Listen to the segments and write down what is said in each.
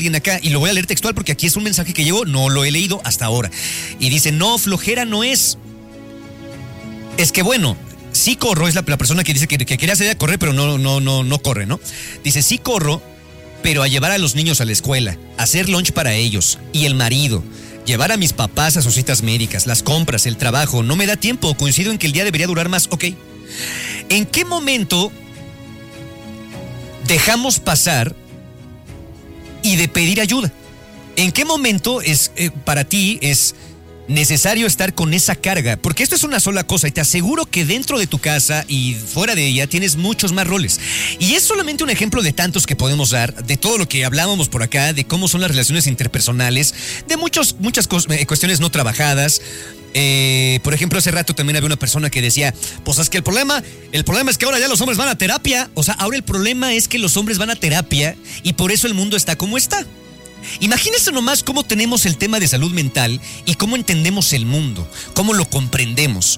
alguien acá, y lo voy a leer textual porque aquí es un mensaje que llegó, no lo he leído hasta ahora. Y dice, no, flojera no es. Es que bueno, sí corro, es la persona que dice que quería salir a correr, pero no corre, ¿no? Dice, sí corro, pero a llevar a los niños a la escuela, hacer lunch para ellos, y el marido, llevar a mis papás a sus citas médicas, las compras, el trabajo, no me da tiempo, coincido en que el día debería durar más, ok. ¿En qué momento dejamos pasar y de pedir ayuda? ¿En qué momento para ti es necesario estar con esa carga? Porque esto es una sola cosa y te aseguro que dentro de tu casa y fuera de ella tienes muchos más roles. Y es solamente un ejemplo de tantos que podemos dar, de todo lo que hablábamos por acá, de cómo son las relaciones interpersonales, de muchas cuestiones no trabajadas. Por ejemplo, hace rato también había una persona que decía, pues es que el problema es que ahora ya los hombres van a terapia. O sea, ahora el problema es que los hombres van a terapia y por eso el mundo está como está. Imagínense nomás cómo tenemos el tema de salud mental y cómo entendemos el mundo, cómo lo comprendemos.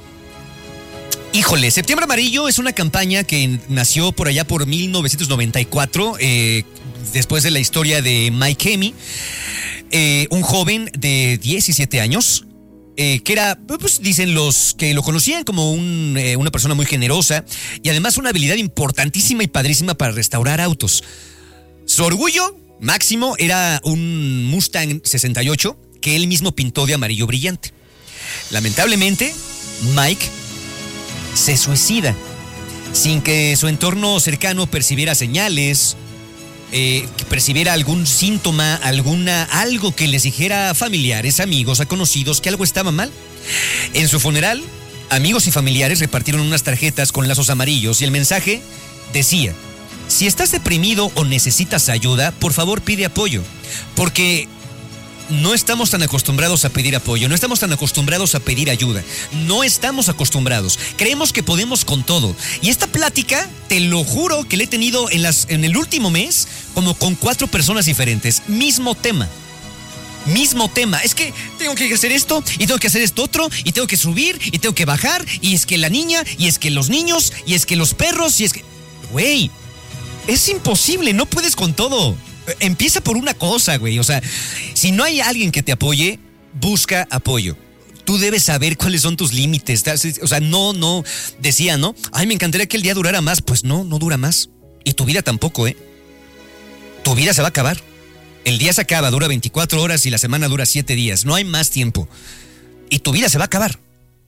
Híjole, Septiembre Amarillo es una campaña que nació por allá por 1994, después de la historia de Mike Hemi, un joven de 17 años, que era, pues dicen los que lo conocían como una persona muy generosa y además una habilidad importantísima y padrísima para restaurar autos. Su orgullo máximo era un Mustang 68 que él mismo pintó de amarillo brillante. Lamentablemente, Mike se suicida sin que su entorno cercano percibiera señales, que percibiera algún síntoma, algo que les dijera a familiares, amigos, a conocidos que algo estaba mal. En su funeral, amigos y familiares repartieron unas tarjetas con lazos amarillos y el mensaje decía: si estás deprimido o necesitas ayuda, por favor pide apoyo, porque no estamos tan acostumbrados a pedir apoyo, no estamos tan acostumbrados a pedir ayuda, no estamos acostumbrados, creemos que podemos con todo. Y esta plática, te lo juro que la he tenido en el último mes, como con 4 personas diferentes, mismo tema, es que tengo que hacer esto, y tengo que hacer esto otro, y tengo que subir, y tengo que bajar, y es que la niña, y es que los niños, y es que los perros, y es que... Güey, es imposible, no puedes con todo. Empieza por una cosa, güey. O sea, si no hay alguien que te apoye, busca apoyo. Tú debes saber cuáles son tus límites. O sea, no, decía, ¿no? Ay, me encantaría que el día durara más. Pues no dura más. Y tu vida tampoco, ¿eh? Tu vida se va a acabar. El día se acaba, dura 24 horas y la semana dura 7 días. No hay más tiempo. Y tu vida se va a acabar.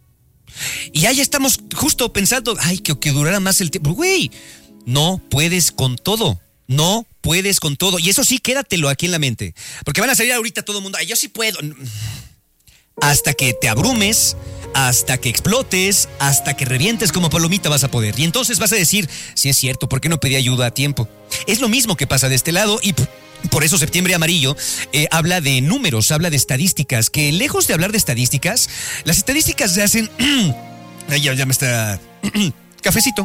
Y ahí estamos justo pensando, ay, que durara más el tiempo. Güey, no puedes con todo. No puedes con todo. Y eso sí, quédatelo aquí en la mente. Porque van a salir ahorita todo el mundo, ay, yo sí puedo. Hasta que te abrumes, hasta que explotes, hasta que revientes como palomita vas a poder. Y entonces vas a decir, sí es cierto, ¿por qué no pedí ayuda a tiempo? Es lo mismo que pasa de este lado y... Por eso Septiembre Amarillo habla de números, habla de estadísticas, que lejos de hablar de estadísticas, las estadísticas se hacen... Ay, ya me está... Cafecito.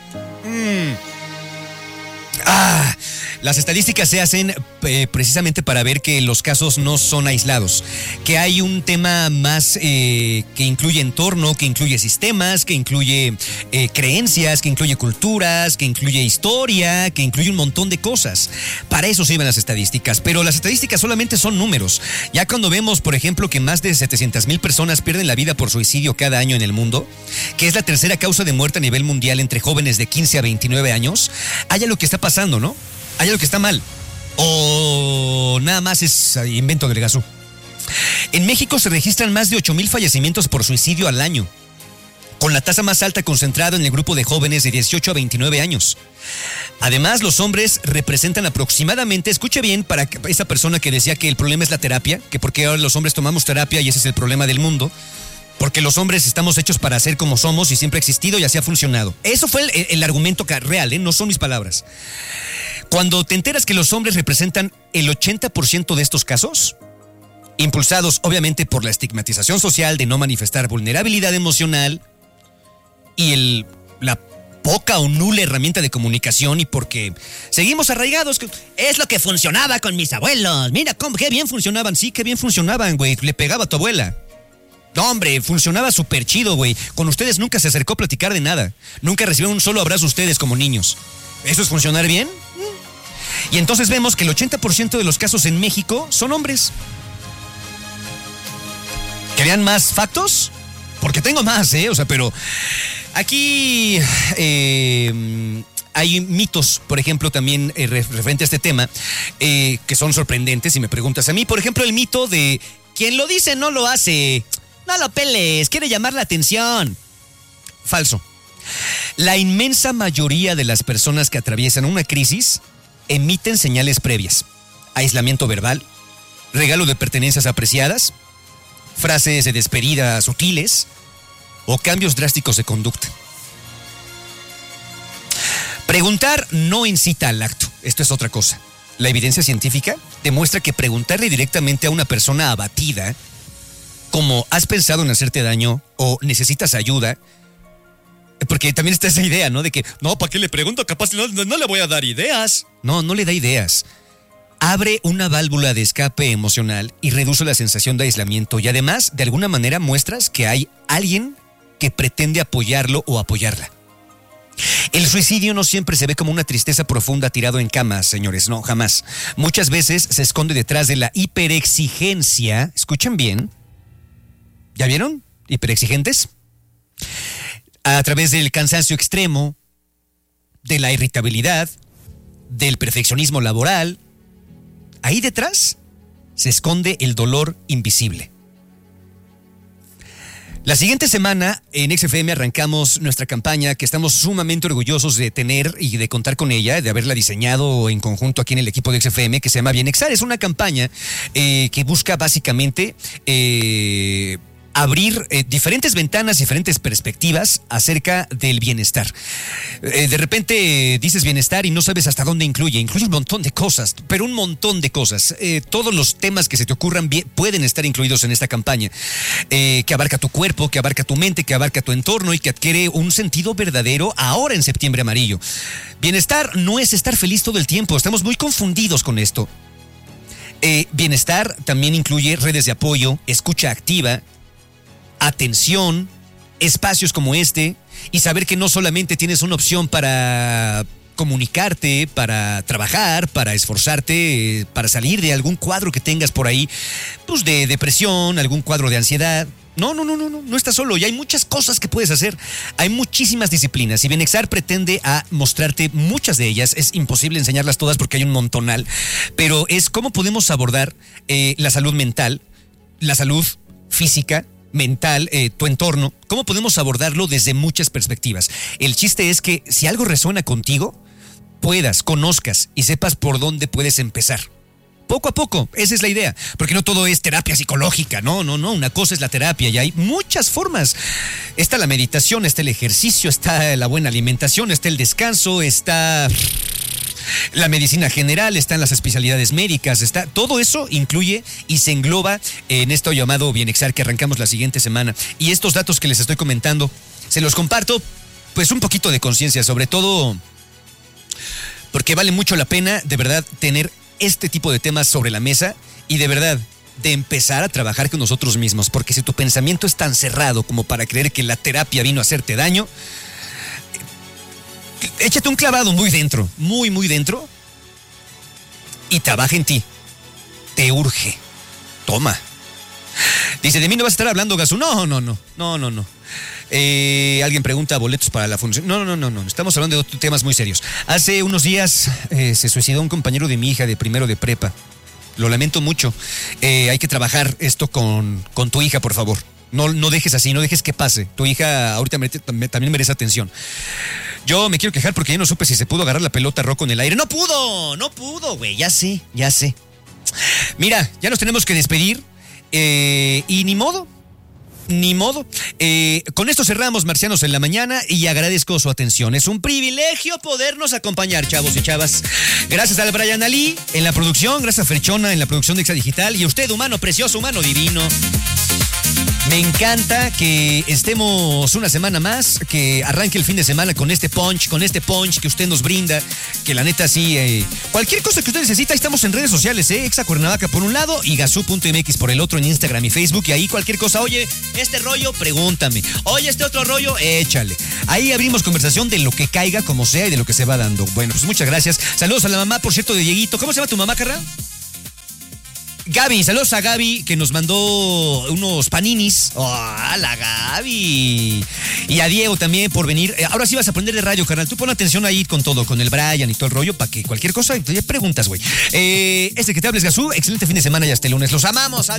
Las estadísticas se hacen precisamente para ver que los casos no son aislados, que hay un tema más que incluye entorno, que incluye sistemas, que incluye creencias, que incluye culturas, que incluye historia, que incluye un montón de cosas. Para eso sirven las estadísticas, pero las estadísticas solamente son números. Ya cuando vemos, por ejemplo, que más de 700,000 personas pierden la vida por suicidio cada año en el mundo, que es la tercera causa de muerte a nivel mundial entre jóvenes de 15 a 29 años, hay algo que está pasando, ¿no? Hay algo que está mal. O nada más es invento del Gazú. En México se registran más de 8,000 fallecimientos por suicidio al año, con la tasa más alta concentrada en el grupo de jóvenes de 18 a 29 años. Además, los hombres representan aproximadamente, escuche bien, para esa persona que decía que el problema es la terapia, que porque ahora los hombres tomamos terapia y ese es el problema del mundo, porque los hombres estamos hechos para ser como somos y siempre ha existido y así ha funcionado. Eso fue el argumento real, no son mis palabras. Cuando te enteras que los hombres representan el 80% de estos casos, impulsados obviamente por la estigmatización social de no manifestar vulnerabilidad emocional y la poca o nula herramienta de comunicación, y porque seguimos arraigados, es lo que funcionaba con mis abuelos, mira qué bien funcionaban, sí, qué bien funcionaban, güey, le pegaba a tu abuela. No, hombre, funcionaba súper chido, güey. Con ustedes nunca se acercó a platicar de nada. Nunca recibieron un solo abrazo ustedes como niños. ¿Eso es funcionar bien? Y entonces vemos que el 80% de los casos en México son hombres. ¿Querían más factos? Porque tengo más, o sea, pero aquí hay mitos, por ejemplo, también referente a este tema, que son sorprendentes, si me preguntas a mí. Por ejemplo, el mito de quien lo dice no lo hace. No lo peles, quiere llamar la atención. Falso. La inmensa mayoría de las personas que atraviesan una crisis emiten señales previas. Aislamiento verbal, regalo de pertenencias apreciadas, frases de despedida sutiles o cambios drásticos de conducta. Preguntar no incita al acto. Esto es otra cosa. La evidencia científica demuestra que preguntarle directamente a una persona abatida, como ¿has pensado en hacerte daño o necesitas ayuda? Porque también está esa idea, ¿no? De que, no, ¿para qué le pregunto? Capaz no le voy a dar ideas. No le da ideas. Abre una válvula de escape emocional y reduce la sensación de aislamiento. Y además, de alguna manera, muestras que hay alguien que pretende apoyarlo o apoyarla. El suicidio no siempre se ve como una tristeza profunda tirado en cama, señores. No, jamás. Muchas veces se esconde detrás de la hiperexigencia. ¿Escuchan bien? ¿Ya vieron? ¿Hiperexigentes? A través del cansancio extremo, de la irritabilidad, del perfeccionismo laboral. Ahí detrás se esconde el dolor invisible. La siguiente semana en XFM arrancamos nuestra campaña que estamos sumamente orgullosos de tener y de contar con ella, de haberla diseñado en conjunto aquí en el equipo de XFM, que se llama Bienexar. Es una campaña que busca básicamente abrir diferentes ventanas, diferentes perspectivas acerca del bienestar. De repente dices bienestar y no sabes hasta dónde incluye. Incluye un montón de cosas, pero un montón de cosas. Todos los temas que se te ocurran pueden estar incluidos en esta campaña, que abarca tu cuerpo, que abarca tu mente, que abarca tu entorno y que adquiere un sentido verdadero ahora en Septiembre Amarillo. Bienestar no es estar feliz todo el tiempo. Estamos muy confundidos con esto. Bienestar también incluye redes de apoyo, escucha activa, atención, espacios como este y saber que no solamente tienes una opción para comunicarte, para trabajar, para esforzarte, para salir de algún cuadro que tengas por ahí, pues de depresión, algún cuadro de ansiedad. No estás solo y hay muchas cosas que puedes hacer. Hay muchísimas disciplinas y Bienexar pretende a mostrarte muchas de ellas. Es imposible enseñarlas todas porque hay un montonal, pero es cómo podemos abordar la salud mental, la salud física, mental, tu entorno, cómo podemos abordarlo desde muchas perspectivas. El chiste es que si algo resuena contigo, conozcas y sepas por dónde puedes empezar. Poco a poco, esa es la idea, porque no todo es terapia psicológica, no, una cosa es la terapia y hay muchas formas. Está la meditación, está el ejercicio, está la buena alimentación, está el descanso, está la medicina general, están las especialidades médicas, todo eso incluye y se engloba en esto llamado Bienexar que arrancamos la siguiente semana. Y estos datos que les estoy comentando, se los comparto, pues un poquito de conciencia, sobre todo porque vale mucho la pena, de verdad, tener este tipo de temas sobre la mesa y de verdad, de empezar a trabajar con nosotros mismos, porque si tu pensamiento es tan cerrado como para creer que la terapia vino a hacerte daño, échate un clavado muy dentro, muy dentro y trabaja en ti. Te urge. Toma. Dice, ¿de mí no vas a estar hablando, Gazú? No. Alguien pregunta, ¿boletos para la función? No. Estamos hablando de temas muy serios. Hace unos días se suicidó un compañero de mi hija de primero de prepa. Lo lamento mucho. Hay que trabajar esto con tu hija, por favor. No dejes así, no dejes que pase. Tu hija ahorita también merece atención. Yo me quiero quejar porque ya no supe si se pudo agarrar la pelota Rocco en el aire. No pudo, güey, ya sé. Mira, ya nos tenemos que despedir y ni modo. Con esto cerramos Marcianos en la Mañana y agradezco su atención. Es un privilegio podernos acompañar, chavos y chavas. Gracias al Brian Ali en la producción, gracias a Ferchona en la producción de Exa Digital y a usted, humano precioso, humano divino. Me encanta que estemos una semana más, que arranque el fin de semana con este punch que usted nos brinda, que la neta sí, cualquier cosa que usted necesita, estamos en redes sociales, Exa Cuernavaca por un lado y Gazoo.mx por el otro en Instagram y Facebook, y ahí cualquier cosa, oye, este rollo, pregúntame, oye, este otro rollo, échale. Ahí abrimos conversación de lo que caiga, como sea, y de lo que se va dando. Bueno, pues muchas gracias. Saludos a la mamá, por cierto, de Dieguito. ¿Cómo se llama tu mamá, Carla? Gaby, saludos a Gaby que nos mandó unos paninis. ¡Hola, Gaby! Y a Diego también por venir. Ahora sí vas a aprender de radio, carnal. Tú pon atención ahí con todo, con el Brian y todo el rollo, para que cualquier cosa, preguntas, güey. Que te hables, Gazú. Excelente fin de semana y hasta el lunes. Los amamos. Adiós.